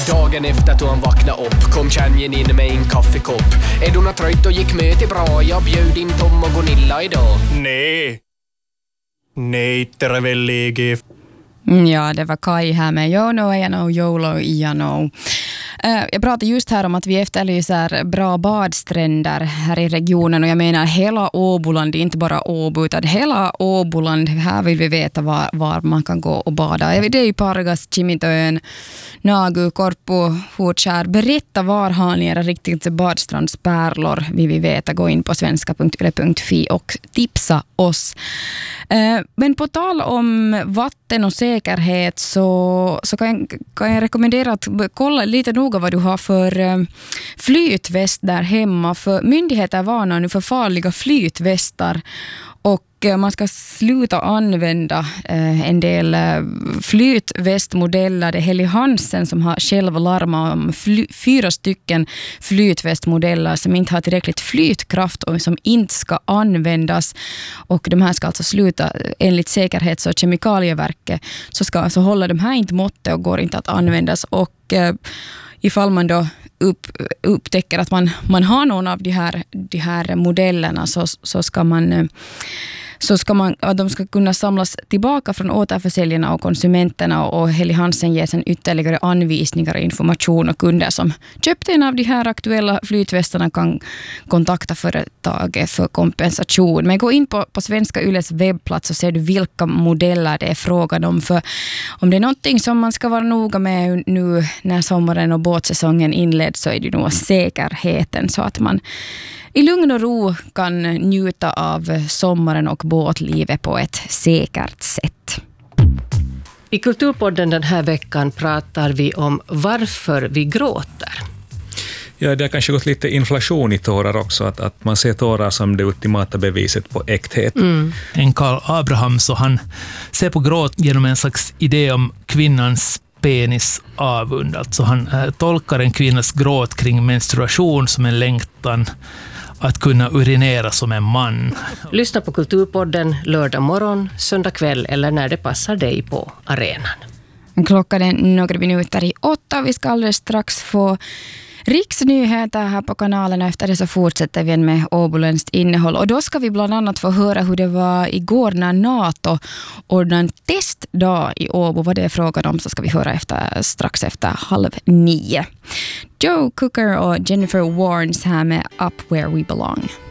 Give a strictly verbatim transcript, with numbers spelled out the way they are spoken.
Dagen efter att han vaknade upp kom Chanjen in med en kaffekopp. Är du något trött och gick med till bra? Jag bjöd in Tom och Gunilla idag. Nej. Nej, det är väl ligge. Ja, det var Kai här med You know, I know, YOLO, I know. Uh, jag pratade just här om att vi efterlyser bra badstränder här i regionen och jag menar hela Åboland, inte bara Åbo utan hela Åboland. Här vill vi veta var, var man kan gå och bada. Det är ju Pargas, Kimitöön, Nagu, Korpo, Hotskär. Berätta var har ni era riktigt badstrandspärlor. Vi vill veta. Gå in på svenska punkt yle punkt fi och tipsa oss. Uh, men på tal om vatten och säkerhet så, så kan, jag, kan jag rekommendera att kolla lite noga vad du har för um, flytväst där hemma. För myndigheter varnar nu för farliga flytvästar och uh, man ska sluta använda uh, en del uh, flytvästmodeller. Det är Heli Hansen som har själv larmat om fly, fyra stycken flytvästmodeller som inte har tillräckligt flytkraft och som inte ska användas. Och de här ska alltså sluta enligt säkerhets- och kemikalieverket så ska alltså hålla de här inte måttet och går inte att användas. Och uh, ifall man då upp, upptäcker att man, man har någon av de här, de här modellerna så, så ska man så ska man, att de ska kunna samlas tillbaka från återförsäljarna och konsumenterna och Heli Hansen ger sen ytterligare anvisningar och information och kunder som köpte en av de här aktuella flytvästarna kan kontakta företaget för kompensation. Men gå in på, på Svenska Yles webbplats och ser du vilka modeller det är frågan om. För om det är någonting som man ska vara noga med nu när sommaren och båtsäsongen inleds så är det nog säkerheten så att man i lugn och ro kan njuta av sommaren och båtlivet på ett säkert sätt. I Kulturpodden den här veckan pratar vi om varför vi gråter. Ja, det har kanske gått lite inflation i tårar också, att, att man ser tårar som det ultimata beviset på äkthet. Mm. En Karl Abraham så han ser på gråt genom en slags idé om kvinnans penis avund. Alltså han äh, tolkar en kvinnas gråt kring menstruation som en längtan att kunna urinera som en man. Lyssna på Kulturpodden lördag morgon, söndag kväll eller när det passar dig på arenan. Klockan är några minuter i åtta. Vi ska alldeles strax få riksnyheter här på kanalen. Efter det så fortsätter vi med åboländskt innehåll. Och då ska vi bland annat få höra hur det var igår när NATO ordnade en testdag i Åbo. Vad det är frågan om så ska vi höra efter, strax efter halv nio. Joe Cooker och Jennifer Warnes här med Up Where We Belong.